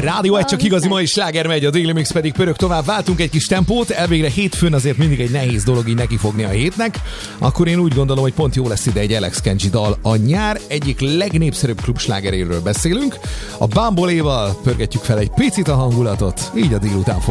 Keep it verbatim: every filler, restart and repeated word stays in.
Rádió egy, csak igazi mai sláger megy, a Daily Mix pedig pörög tovább. Váltunk egy kis tempót, elvégre hétfőn azért mindig egy nehéz dolog így nekifogni a hétnek. Akkor én úgy gondolom, hogy pont jó lesz ide egy Alex Kenji dal. A nyár egyik legnépszerűbb klubslágeréről beszélünk. A Bamboléval pörgetjük fel egy picit a hangulatot, így a délután fog